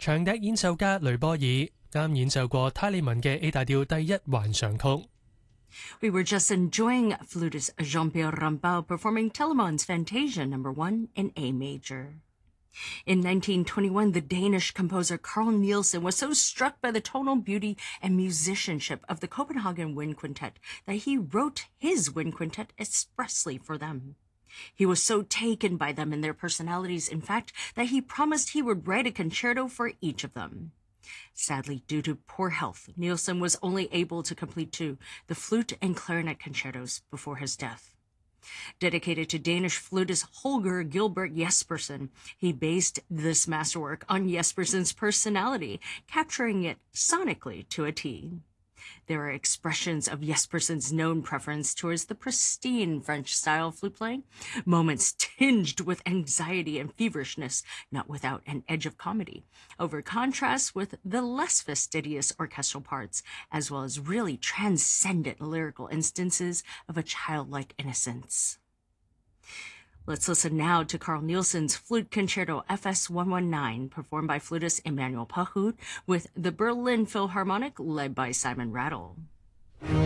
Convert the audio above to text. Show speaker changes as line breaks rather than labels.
長笛演奏家雷波爾啱演奏過泰利文嘅 A 大調第一幻想曲。
We were just enjoying flutist Jean-Pierre Rampal performing Telemann's Fantasia No. 1 in A major. In 1921, the Danish composer Carl Nielsen was so struck by the tonal beauty and musicianship of the Copenhagen Wind Quintet that he wrote his wind quintet expressly for them. He was so taken by them and their personalities, in fact, that he promised he would write a concerto for each of them. Sadly, due to poor health, Nielsen was only able to complete 2, the flute and clarinet concertos, before his death. Dedicated to Danish flutist Holger Gilbert Jespersen, he based this masterwork on Jespersen's personality, capturing it sonically to a T. There are expressions of Jespersen's known preference towards the pristine French-style flute playing, moments tinged with anxiety and feverishness, not without an edge of comedy, over contrast with the less fastidious orchestral parts, as well as really transcendent lyrical instances of a childlike innocence. Let's listen now to Carl Nielsen's Flute Concerto FS 119, performed by flutist Emmanuel Pahud with the Berlin Philharmonic led by Simon Rattle.